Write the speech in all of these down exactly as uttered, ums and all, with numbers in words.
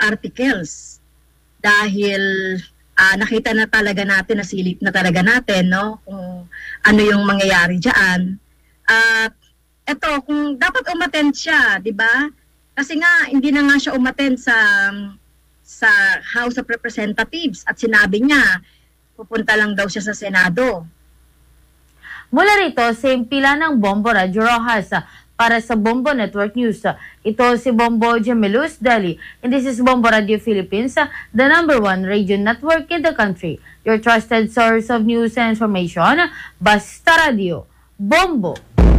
articles dahil uh, nakita na talaga natin, nasilip na talaga natin, no, kung ano yung mangyayari diyan. At uh, eto, kung dapat umattend siya, di ba? Kasi nga hindi na nga siya umattend sa sa House of Representatives at sinabi niya pupunta lang daw siya sa Senado. Mula rito, simpila ng Bombo Radyo Rojas para sa Bombo Network News. Ito si Bombo Gemilus Dali, and this is Bombo Radio Philippines, the number one radio network in the country. Your trusted source of news and information, Basta Radio. Bombo!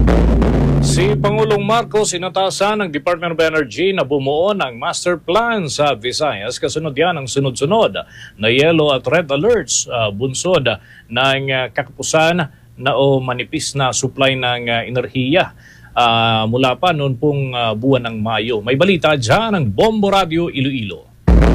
Si Pangulong Marcos inatasan ng Department of Energy na bumuo ng master plan sa Visayas. Kasunod yan ang sunod-sunod na yellow at red alerts, uh, bunsod ng uh, kakapusan na o manipis na supply ng uh, enerhiya uh, mula pa noon pong uh, buwan ng Mayo. May balita dyan ng Bombo Radio Iloilo.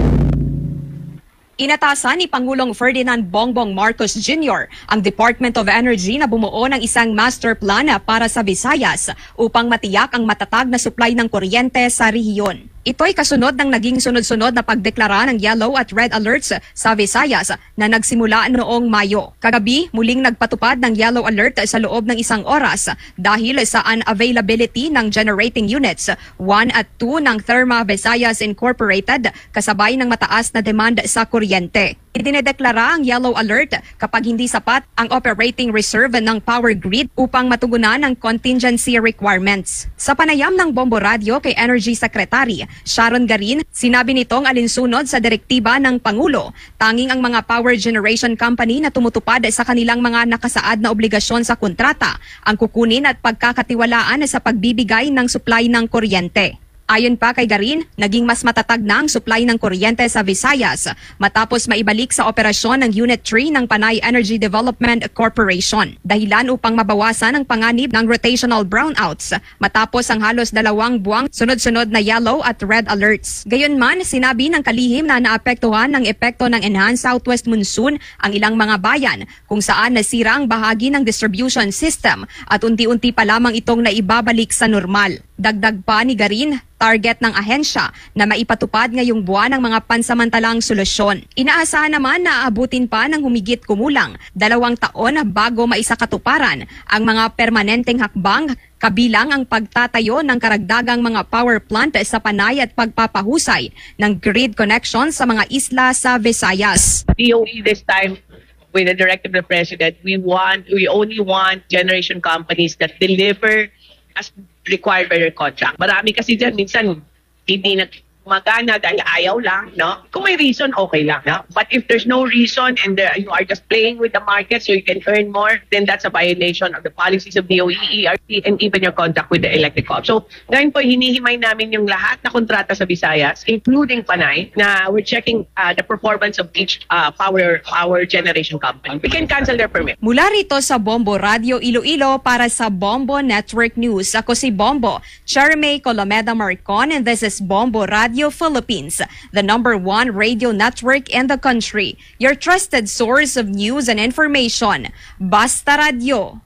Inatasan ni Pangulong Ferdinand Bongbong Marcos Junior ang Department of Energy na bumuo ng isang master plan para sa Visayas upang matiyak ang matatag na supply ng kuryente sa rehiyon. Ito ay kasunod ng naging sunod-sunod na pagdeklara ng yellow at red alerts sa Visayas na nagsimula noong Mayo. Kagabi, muling nagpatupad ng yellow alert sa loob ng isang oras dahil sa unavailability ng generating units one at two ng Therma Visayas Incorporated kasabay ng mataas na demand sa kuryente. Idinedeklara ang yellow alert kapag hindi sapat ang operating reserve ng power grid upang matugunan ang contingency requirements. Sa panayam ng Bombo Radio kay Energy Secretary Sharon Garin, sinabi nitong alinsunod sa direktiba ng Pangulo, tanging ang mga power generation company na tumutupad sa kanilang mga nakasaad na obligasyon sa kontrata ang kukunin at pagkakatiwalaan sa pagbibigay ng supply ng kuryente. Ayon pa kay Garin, naging mas matatag na ang supply ng kuryente sa Visayas matapos maibalik sa operasyon ng Unit three ng Panay Energy Development Corporation. Dahilan upang mabawasan ang panganib ng rotational brownouts matapos ang halos dalawang buwang sunod-sunod na yellow at red alerts. Gayunman, sinabi ng kalihim na naapektuhan ng epekto ng enhanced southwest monsoon ang ilang mga bayan kung saan nasira ang bahagi ng distribution system at unti-unti pa lamang itong naibabalik sa normal. Dagdag pa ni Garin, target ng ahensya na maipatupad ngayong buwan ang mga pansamantalang solusyon. Inaasahan naman na aabutin pa ng humigit kumulang dalawang taon bago maisakatuparan ang mga permanenteng hakbang kabilang ang pagtatayo ng karagdagang mga power plant sa Panay at pagpapahusay ng grid connection sa mga isla sa Visayas. D O E this time, with the directive of the President, we want, we only want generation companies that deliver as required by their contract. Marami kasi dyan, minsan hindi na magana dahil ayaw lang, no? Kung may reason, okay lang, no? But if there's no reason and the, you are just playing with the market so you can earn more, then that's a violation of the policies of D O E, E R C, and even your contract with the electric co-op. So, ngayon po, hinihimay namin yung lahat na kontrata sa Visayas, including Panay, na we're checking uh, the performance of each uh, power power generation company. We can cancel their permit. Mula rito sa Bombo Radio Iloilo para sa Bombo Network News, ako si Bombo, Charmaine Colomeda Maricon, and this is Bombo Radio Philippines, the number one radio network in the country. Your trusted source of news and information. Basta Radio.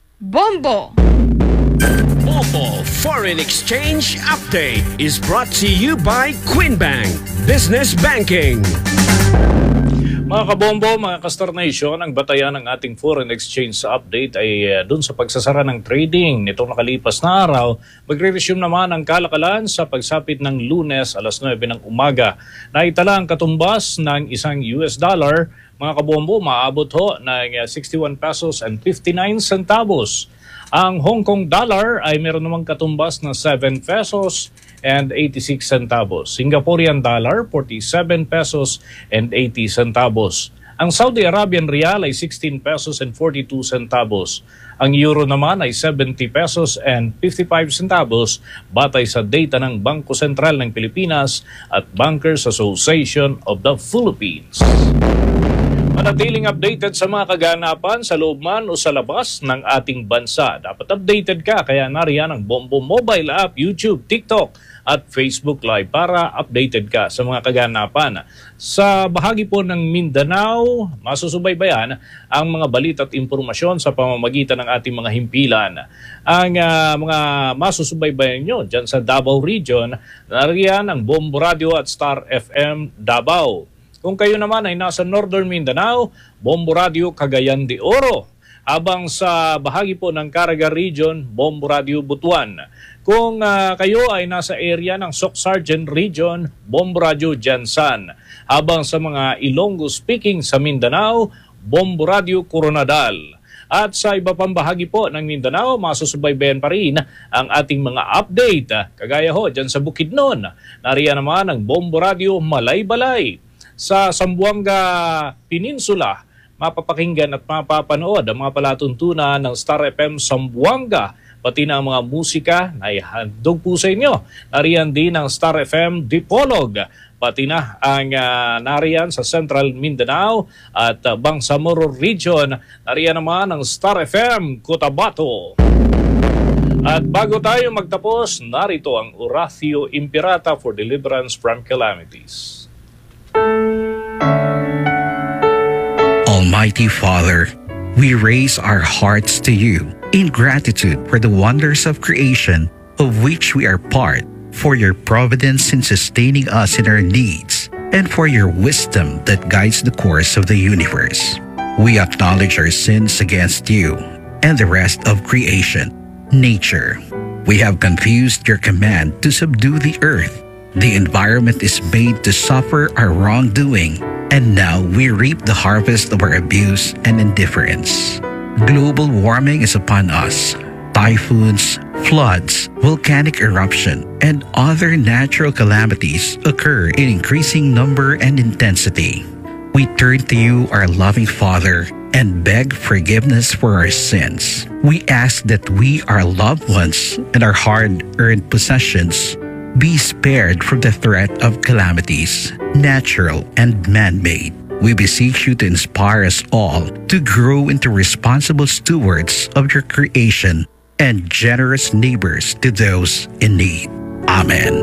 Bombo! Bombo Foreign Exchange Update is brought to you by Quinbank Business Banking. Mga kabombo, mga Castor Nation, ang batayan ng ating foreign exchange update ay uh, dun sa pagsasara ng trading nitong nakalipas na araw. Magre-resume naman ang kalakalan sa pagsapit ng Lunes alas nuwebe ng umaga. Naitala ang katumbas ng isang U S dollar, mga kabombo, maabot ho ng uh, sixty-one pesos and fifty-nine centavos. Ang Hong Kong dollar ay meron namang katumbas na seven pesos and eighty-six centavos. Singaporean dollar, forty-seven pesos and eighty centavos. Ang Saudi Arabian Rial ay sixteen pesos and forty-two centavos. Ang euro naman ay seventy pesos and fifty-five centavos batay sa data ng Bangko Sentral ng Pilipinas at Bankers Association of the Philippines. Manatiling updated sa mga kaganapan sa loob man o sa labas ng ating bansa. Dapat updated ka, kaya nariyan ang Bombo mobile app, YouTube, TikTok at Facebook Live para updated ka sa mga kaganapan. Sa bahagi po ng Mindanao, masusubaybayan ang mga balita at impormasyon sa pamamagitan ng ating mga himpilan. Ang uh, mga masusubaybayan nyo dyan sa Davao Region, nariyan ang Bombo Radio at Star F M Davao. Kung kayo naman ay nasa Northern Mindanao, Bombo Radio Cagayan de Oro. Habang sa bahagi po ng Caraga Region, Bombo Radio Butuan. Kung uh, kayo ay nasa area ng Soc-Sargent Region, Bombo Radio Jansan. Habang sa mga Ilonggo-speaking sa Mindanao, Bombo Radio Coronadal. At sa iba pang bahagi po ng Mindanao, masusubaybayan pa rin ang ating mga update. Kagaya ho, dyan sa Bukidnon, nariyan naman ang Bombo Radio Malay-Balay. Sa Zamboanga Peninsula, mapapakinggan at mapapanood ang mga palatuntunan ng Star F M Zamboanga, pati na ang mga musika na ihandog po sa inyo. Nariyan din ang Star F M Dipolog, pati na ang uh, nariyan sa Central Mindanao at uh, Bangsamoro Region. Nariyan naman ang Star F M Cotabato. At bago tayo magtapos, narito ang Oratio Impirata for Deliverance from Calamities. Almighty Father, we raise our hearts to you in gratitude for the wonders of creation of which we are part, for your providence in sustaining us in our needs, and for your wisdom that guides the course of the universe. We acknowledge our sins against you and the rest of creation, nature. We have confused your command to subdue the earth. The environment is made to suffer our wrongdoing, and now we reap the harvest of our abuse and indifference. Global warming is upon us. Typhoons, floods, volcanic eruption, and other natural calamities occur in increasing number and intensity. We turn to you, our loving Father, and beg forgiveness for our sins. We ask that we, our loved ones, and our hard-earned possessions be spared from the threat of calamities, natural and man-made. We beseech you to inspire us all to grow into responsible stewards of your creation and generous neighbors to those in need. Amen.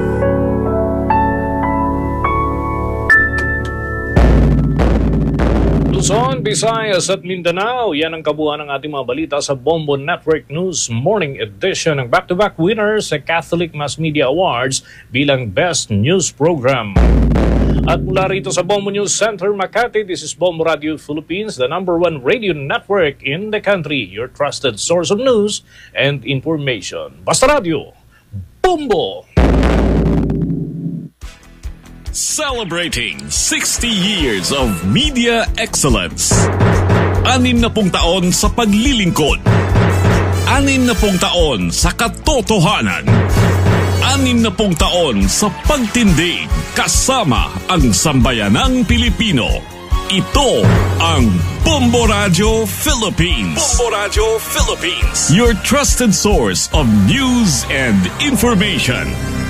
Luzon, Visayas at Mindanao, yan ang kabuuan ng ating mga balita sa Bombo Network News Morning Edition ng back-to-back winners sa Catholic Mass Media Awards bilang Best News Program. At mula rito sa Bombo News Center, Makati, this is Bombo Radio Philippines, the number one radio network in the country, your trusted source of news and information. Basta Radio, Bombo! Celebrating sixty years of media excellence. Anim na pung taon sa paglilingkod. Anim na pung taon sa katotohanan. Anim na pung taon sa pagtindig kasama ang sambayanang Pilipino. Ito ang Bombo Radio Philippines. Bombo Radio Philippines. Your trusted source of news and information.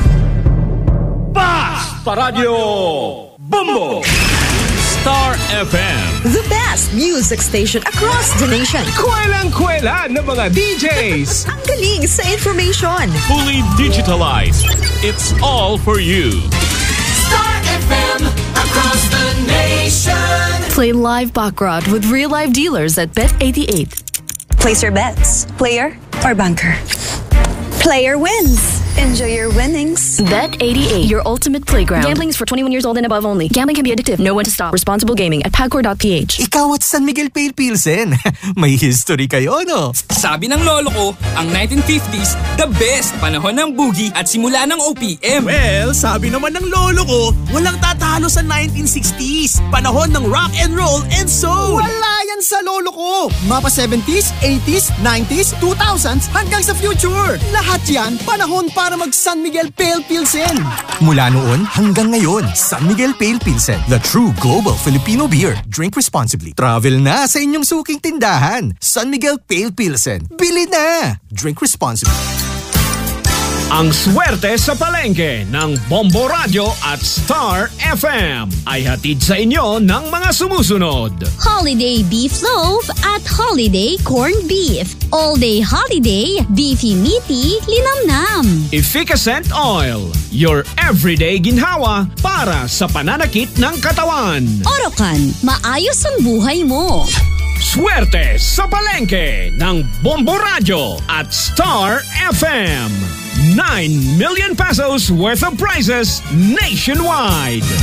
Basta Radio Bombo! Star F M. The best music station across the nation. Kwelang-kwela ng mga D Js. Ang galing sa information. Fully digitalized. It's all for you. Star F M across the nation. Play live baccarat with real-life dealers at Bet eighty-eight. Place your bets. Player or banker. Player wins. Enjoy your winnings. Bet eighty-eight, your ultimate playground. Gambling is for twenty-one years old and above only. Gambling can be addictive. Know when to stop. Responsible gaming at pagcor dot p h. Ikaw at San Miguel Pale Pilsen. May history kayo, no? Sabi ng lolo ko, ang nineteen fifties, the best panahon ng boogie at simula ng O P M. Well, sabi naman ng lolo ko, walang tatalo sa nineteen sixties. Panahon ng rock and roll and soul. Wala yan sa lolo ko. Mapa seventies, eighties, nineties, two thousands hanggang sa future. Lahat yan, panahon para mag San Miguel Pale Pilsen. Mula noon hanggang ngayon, San Miguel Pale Pilsen, the true global Filipino beer. Drink responsibly. Travel na sa inyong suking tindahan. San Miguel Pale Pilsen. Bili na! Drink responsibly. Ang swerte sa palengke ng Bombo Radio at Star F M ay hatid sa inyo ng mga sumusunod. Holiday Beef Loaf at Holiday Corned Beef. All-day holiday, beefy meaty, linamnam. Efficacent Oil, your everyday ginhawa para sa pananakit ng katawan. Orocan, maayos ang buhay mo. Swerte sa palengke ng Bombo Radio at Star F M. nine million pesos worth of prizes nationwide.